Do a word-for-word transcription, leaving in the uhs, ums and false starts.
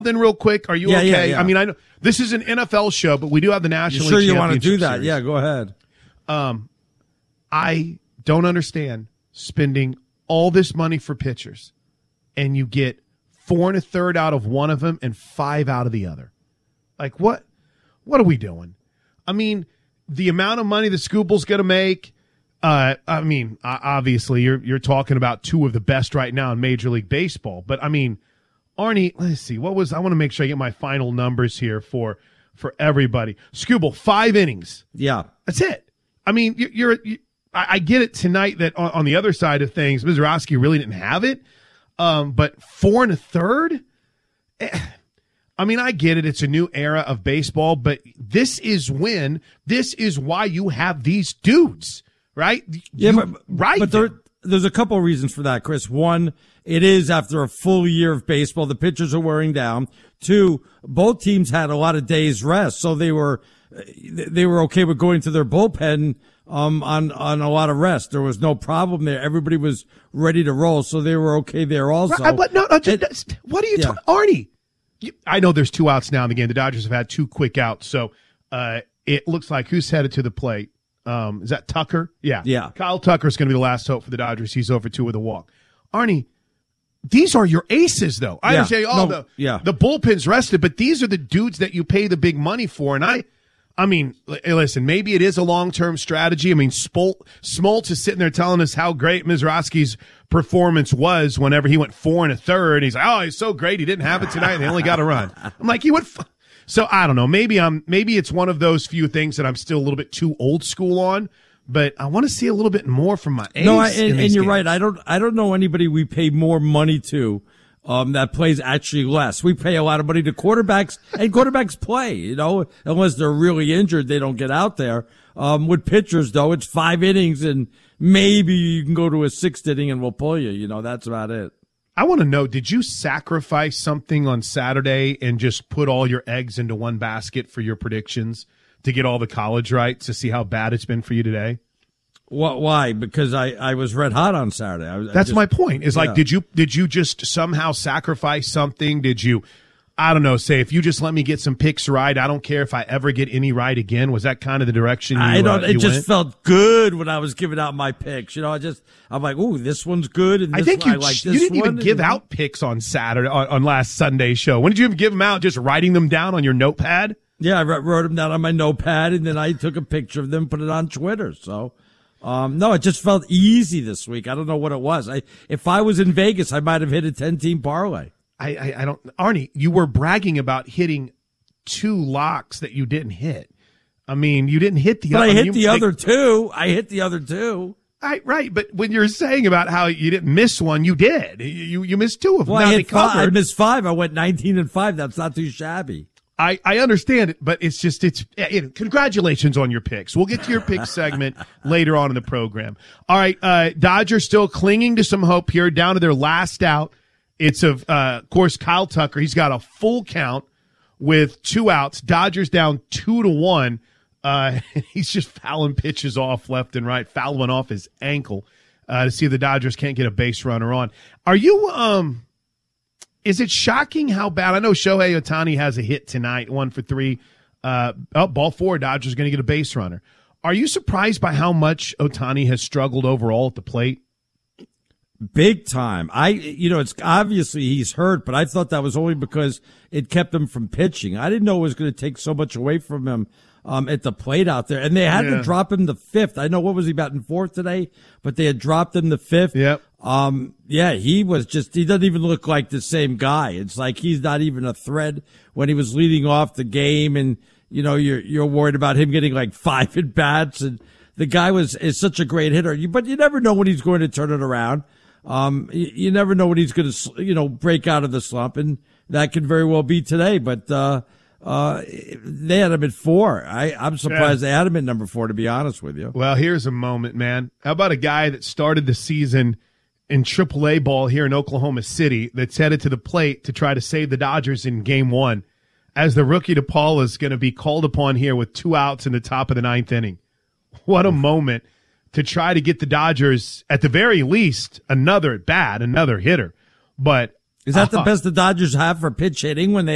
something real quick? Are you yeah, okay? Yeah, yeah. I mean, I know this is an N F L show, but we do have the National You sure League you want to do that? Series. Yeah, go ahead. Um, I don't understand spending all this money for pitchers, and you get four and a third out of one of them and five out of the other. Like, what? What are we doing? I mean, the amount of money the Scooble's going to make. Uh, I mean, obviously, you're you're talking about two of the best right now in Major League Baseball. But I mean, Arnie, let's see, what was? I want to make sure I get my final numbers here for for everybody. Scooble, five innings. Yeah, that's it. I mean, you're. you're you, I, I get it tonight that on, on the other side of things, Mizorowski really didn't have it. Um, but four and a third. Eh, I mean, I get it. It's a new era of baseball, but this is when this is why you have these dudes. Right? Yeah, you, but, right. But there, there's a couple of reasons for that, Chris. One, it is after a full year of baseball. The pitchers are wearing down. Two, both teams had a lot of days rest, so they were they were okay with going to their bullpen um, on on a lot of rest. There was no problem there. Everybody was ready to roll, so they were okay there also. Right, but no, no just, it, what are you yeah. talking, Arnie? You, I know there's two outs now in the game. The Dodgers have had two quick outs, so uh, it looks like who's headed to the plate. Um, is that Tucker? Yeah. Yeah. Kyle Tucker's going to be the last hope for the Dodgers. He's over two with a walk. Arnie, these are your aces, though. I yeah. understand oh, no, the, yeah. the bullpen's rested, but these are the dudes that you pay the big money for. And I, I mean, listen, maybe it is a long-term strategy. I mean, Spolt, Smoltz is sitting there telling us how great Mizorowski's performance was whenever he went four and a third. He's like, oh, he's so great. He didn't have it tonight. And they only got a run. I'm like, he went f-. So I don't know. Maybe I'm. Maybe it's one of those few things that I'm still a little bit too old school on. But I want to see a little bit more from my ace. No, I, and, and you're games. right. I don't. I don't know anybody we pay more money to um, that plays actually less. We pay a lot of money to quarterbacks, and quarterbacks play. You know, unless they're really injured, they don't get out there. Um, with pitchers, though, it's five innings, and maybe you can go to a sixth inning, and we'll pull you. You know, that's about it. I want to know, did you sacrifice something on Saturday and just put all your eggs into one basket for your predictions to get all the college right to see how bad it's been for you today? What? Why? Because I, I was red hot on Saturday. I was, That's I just, my point. Is like, yeah. did you did you just somehow sacrifice something? Did you, I don't know, say if you just let me get some picks right, I don't care if I ever get any right again. Was that kind of the direction you, I don't. uh, it you just went? felt good when I was giving out my picks. You know, I just I'm like, ooh, this one's good. And this I think one, you I like you this didn't even one, give and, out picks on Saturday on, on last Sunday's show. When did you even give them out? Just writing them down on your notepad? Yeah, I wrote them down on my notepad, and then I took a picture of them, put it on Twitter. So, um, no, it just felt easy this week. I don't know what it was. I if I was in Vegas, I might have hit a ten-team parlay. I, I, I don't, Arnie, you were bragging about hitting two locks that you didn't hit. I mean, you didn't hit the but other. I hit you, the they, other two. I hit the other two. I, right, but when you're saying about how you didn't miss one, you did. You you missed two of them. Well, now I, they hit five, I covered. missed five. I went nineteen and five. That's not too shabby. I, I understand it, but it's just, it's, you know, congratulations on your picks. We'll get to your pick segment later on in the program. All right, uh, Dodgers still clinging to some hope here, down to their last out. It's of, uh, of course, Kyle Tucker. He's got a full count with two outs. Dodgers down two to one. Uh, he's just fouling pitches off left and right, fouling off his ankle, uh, to see if the Dodgers can't get a base runner on. Are you, um, is it shocking how bad? I know Shohei Ohtani has a hit tonight, one for three. Uh, oh, ball four, Dodgers going to get a base runner. Are you surprised by how much Ohtani has struggled overall at the plate? Big time. I, you know, it's obviously he's hurt, but I thought that was only because it kept him from pitching. I didn't know it was going to take so much away from him um, at the plate out there. And they had yeah. to drop him the fifth. I know, what was he batting fourth today? But they had dropped him the fifth. Yep. Um, yeah, he was just, he doesn't even look like the same guy. It's like he's not even a threat when he was leading off the game. And, you know, you're, you're worried about him getting like five at bats. And the guy was, is such a great hitter. But you never know when he's going to turn it around. Um, you, you never know when he's going to, you know, break out of the slump, and that could very well be today. But uh, uh, they had him at four. I, I'm surprised yeah. they had him at number four, to be honest with you. Well, here's a moment, man. How about a guy that started the season in triple A ball here in Oklahoma City that's headed to the plate to try to save the Dodgers in game one, as the rookie DePaula is going to be called upon here with two outs in the top of the ninth inning. What a moment to try to get the Dodgers, at the very least, another at bat, another hitter. But is that uh, the best the Dodgers have for pitch hitting when they